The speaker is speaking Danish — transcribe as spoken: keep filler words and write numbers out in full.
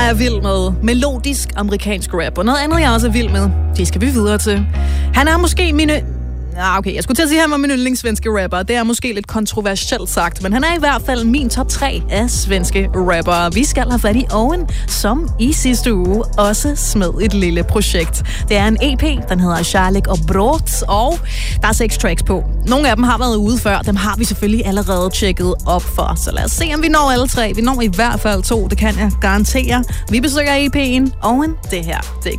er vild med melodisk amerikansk rap, og noget andet, jeg også er vild med, det skal vi videre til. Han er måske mine... Ah, okay, jeg skulle til at sige, at han var min yndlingssvenske rapper. Det er måske lidt kontroversielt sagt, men han er i hvert fald min top tre af svenske rappere. Vi skal have fat i Owen, som i sidste uge også smed et lille projekt. Det er en E P, den hedder Kärlek och brott, og der er seks tracks på. Nogle af dem har været ude før, dem har vi selvfølgelig allerede tjekket op for. Så lad os se, om vi når alle tre. Vi når i hvert fald to, det kan jeg garantere. Vi besøger E P'en Owen, det her, det